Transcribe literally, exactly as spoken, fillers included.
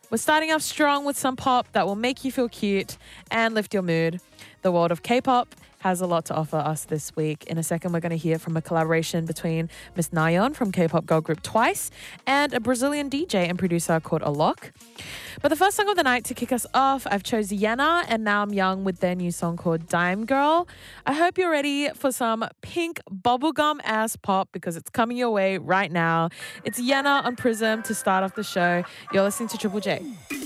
We're starting off strong with some pop that will make you feel cute and lift your mood. The world of K-pop has a lot to offer us this week. In a second, we're going to hear from a collaboration between Miss Nayeon from K-pop girl group Twice and a Brazilian D J and producer called Alok. But the first song of the night to kick us off, I've chose Yana and Now I'm Young with their new song called Dime Girl. I hope you're ready for some pink bubblegum ass pop because it's coming your way right now. It's Yana on Prism to start off the show. You're listening to Triple J.